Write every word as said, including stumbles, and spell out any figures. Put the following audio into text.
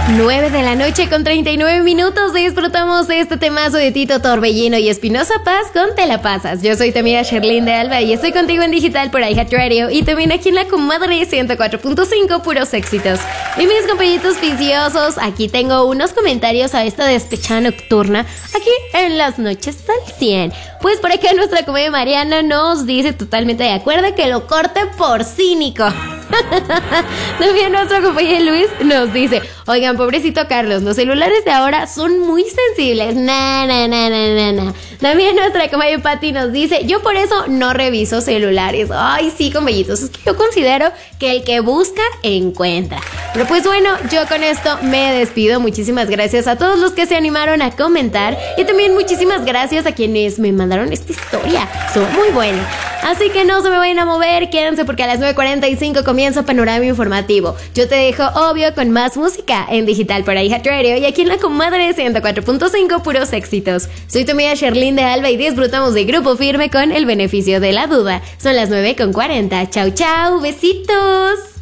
nueve de la noche con treinta y nueve minutos. Disfrutamos de este temazo de Tito Torbellino y Espinosa Paz con Te la pasas. Yo soy tu amiga Sherlyn de Alba y estoy contigo en digital por iHeartRadio y también aquí en la comadre ciento cuatro punto cinco, puros éxitos. Y mis compañitos viciosos, aquí tengo unos comentarios a esta despechada nocturna aquí en las noches al cien. Pues por acá nuestra comedia Mariana nos dice totalmente de acuerdo que lo corte por cínico. También nuestro compañero Luis nos dice: oigan, pobrecito Carlos, los celulares de ahora son muy sensibles. Na, na, na, na, na, na. También nuestra compañera Patti nos dice: yo por eso no reviso celulares. Ay, sí, compañitos, es que yo considero que el que busca, encuentra. Pero pues bueno, yo con esto me despido. Muchísimas gracias a todos los que se animaron a comentar y también muchísimas gracias a quienes me mandaron esta historia. Son muy buenas. Así que no se me vayan a mover, quédense porque a las nueve cuarenta y cinco comienza Panorama Informativo. Yo te dejo, obvio, con más música en digital por iHeartRadio y aquí en la comadre ciento cuatro punto cinco, puros éxitos. Soy tu amiga Sherlyn de Alba y disfrutamos de Grupo Firme con El beneficio de la duda. Son las nueve con cuarenta. Chau, chau, besitos.